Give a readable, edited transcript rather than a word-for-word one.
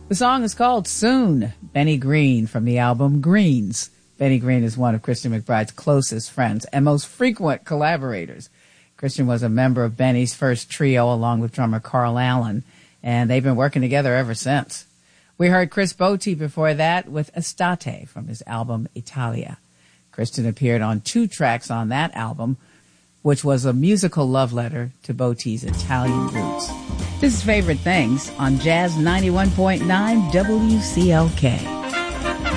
The song is called Soon, Benny Green from the album Greens. Benny Green is one of Christian McBride's closest friends and most frequent collaborators. Christian was a member of Benny's first trio along with drummer Carl Allen, and they've been working together ever since. We heard Chris Botti before that with Estate from his album Italia. Christian appeared on 2 tracks on that album, which was a musical love letter to Botti's Italian roots. This is Favorite Things on Jazz 91.9 WCLK.